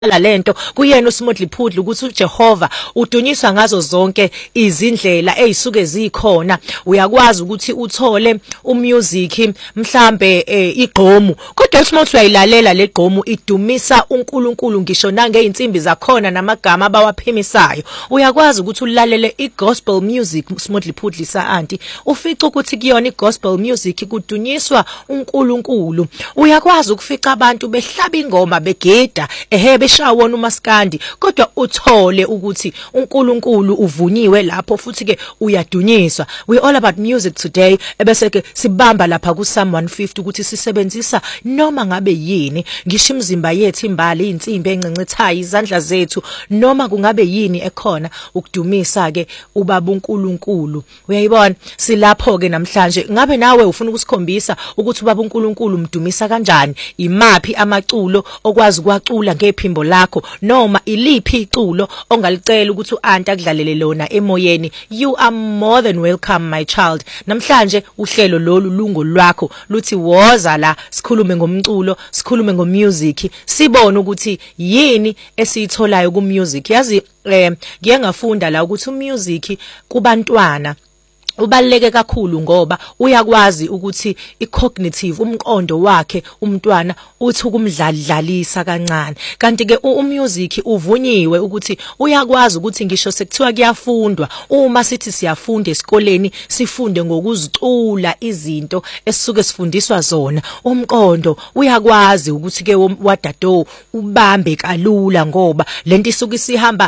lento kuyena uSmodli Phudlu ukuthi uJehova udunyiswa ngazo zonke izindlela ezisuke zikhona. Uyakwazi ukuthi uthole umusic mhlambe igqomu, kodwa uthi mawuthi uyayilalela le gqomu idumisa uNkulunkulu ngisho nangeinsimbi zakhona namagama abawaphimisayo. Uyakwazi ukuthi ulalele igospel music uSmodli Phudlu sa aunty ufica ukuthi kuyona igospel music kudunyiswa uNkulunkulu. Uyakwazi ukufica abantu behlaba ingoma begeda beshawona umaskandi kodwa uthole ukuthi uNkulunkulu uvunyiwe lapho futhi ke uyadunyiswa. We all about music today, ebese ke sibamba lapha ku Psalm 150 ukuthi sisebenzisa noma ngabe yini, ngisho imizimba yethu imbali insimbi encencethayo izandla zethu noma kungabe yini ekhona ukudumisa ke ubaba uNkulunkulu. Uyayibona silapho ke namhlanje, ngabe nawe ufuna ukusikhombisa ukuthi ubaba uNkulunkulu umdumisa kanjani, imapi amaculo okwazi kwacula ngephimbo lakho noma iliphi iculo ongalicela ukuthi uAnti akudlalele lona emoyeni. You are more than welcome my child. Namhlanje uhlelo lolu lungo lwakho luthi woza la sikhulume ngomculo, sikhulume ngomusic, sibone ukuthi yini esiyitholayo kumusic. Yazi ngiye ngafunda la ukuthi umusic kubantwana ubaleke kakhulu ngoba uyakwazi ukuthi icognitive umqondo wakhe umntwana uthi ukumdlalisa kancane. Kanti ke umusic uvunyiwe ukuthi uyakwazi ukuthi ngisho sekuthiwa kuyafundwa, uma sithi siyafunda esikoleni sifunde ngokuzicula izinto esisuke sifundiswa zona, umqondo uyakwazi ukuthi ke wadado ubambe kalula ngoba lento isuke sihamba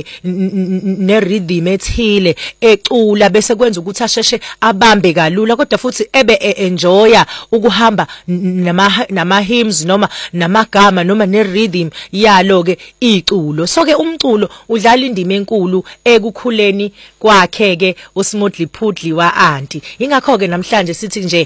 ne rhythm ethile ecula bese kwenza ukuthi asheshe abambe kalula kodwa futhi enjoya ukuhamba nama hymns noma namagama noma ne rhythm yalo ke iculo. So ke umculo udlala indima enkulu ekukhuleni kwakhe ke uSmodli Phudlu wa aunty. Ingakho ke namhlanje sithi nje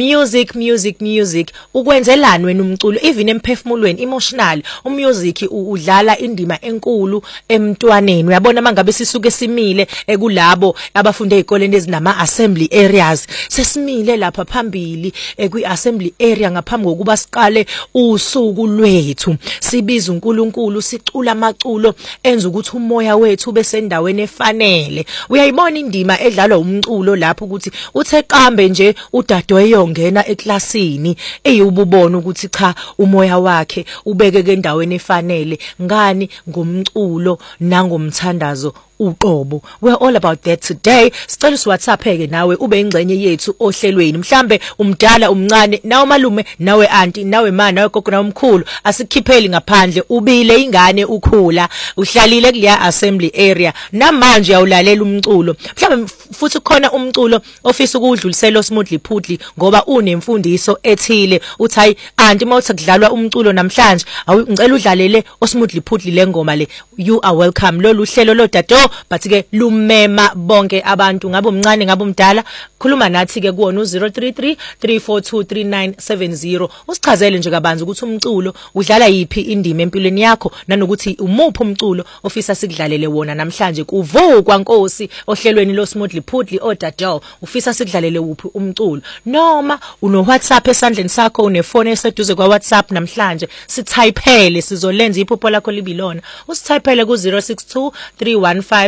music ukwenzelani wena umculo even emphefumulweni emotional. Umusic udlala indima enkulu emntwaneni. Uyabona mangabe sisuke simile kulabo abafunde ezikoleni ezinama assembly areas, sesimile lapha phambili kwi-assembly area ngaphambi kokuba siqale usuku lwethu, sibiza uNkulunkulu, sicula amaculo enza ukuthi umoya wethu ube sendaweni efanele. Uyayibona indima edlalwa umculo lapho ukuthi uthe qambe nje udado eyongena eklasini eyububona ukuthi cha umoya wakhe ubekeke endaweni efanele. Ngani? Ngomculo nangomthandazo uqobo. We're all about that today. Sicela uWhatsApp ke nawe ube ingxenye yethu ohlelweni. Mhlambe umdala umncane, nawe malume, nawe aunty, nawe ma, nawe gogo, nawe mkhulu, asikhipheli ngaphandle. Ubile ingane ukhula, uhlalile kuleya assembly area, namanje uyawulalela umculo. Mhlambe futhi khona umculo ofisa ukudlulisela uSmodli Phudlu ngoba unemfundiso ethile. Uthi hayi aunty mawuthi kudlalwa umculo namhlanje, ngicela udlalele uSmodli Phudlu le ngoma le. You are welcome. Lolu hlelo lodado but ke lumema bonke abantu, ngabe umncane ngabe umdala. Khuluma nathi ke kuona u033 342 3970. Usichazele nje kabanzi ukuthi umculo udlala yipi indima empilweni yakho nanokuthi umuphi umculo ofisa sikudlalele wona namhlanje kuvukwa Nkosi ohlelweni loSmodli Phudlu odado. Ufisa sikudlalele uphi umculo noma uno WhatsApp esandleni sakho, unefone eseduze kwa WhatsApp namhlanje sithyphele sizolenza iphupho lakho libilona. Usithyphele ku 062 315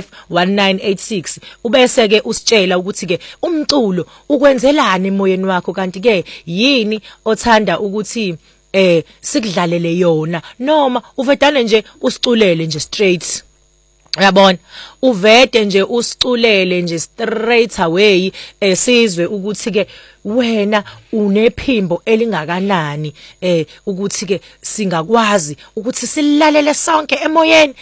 1986 ubese ke usitshela ukuthi ke umculo ukwenzelani emoyeni wakho, kanti ke yini othanda ukuthi sikudlalele yona noma uvedane nje usiculele nje straight. Uyabona uvede nje usiculele nje straight away sizwe ukuthi ke wena unephimbo elingakanani ukuthi ke singakwazi ukuthi silalele sonke emoyeni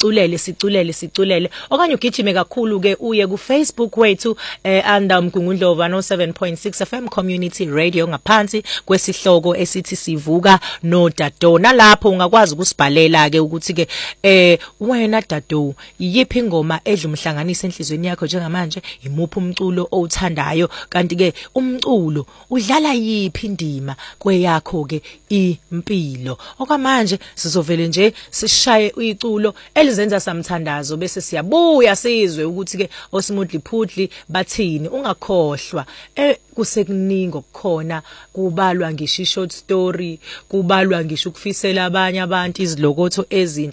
siculele okanye ugijime kakhulu ke uye ku Facebook wethu Mgungundlovu 107.6 FM Community Radio ngaphansi kwesihloko esithi sivuka nodado. Nalapho ungakwazi ukusibhalela ke ukuthi ke wena dado yipi ingoma igama edla umhlanganisa enhlizweni yakho njengamanje, imuphi umculo owuthandayo, kanti ke umculo udlala yiphi indima kweyakho ke impilo. Okwamanje sizovele nje sishaye iculo elizenza samthandazo bese siyabuya sizwe ukuthi ke oSmoothly Phudli bathini. Ungakhohlwa kusekuningi okukhona, kubalwa ngisho short story, kubalwa ngisho ukufisela abanye abantu izilokotho ezinhle.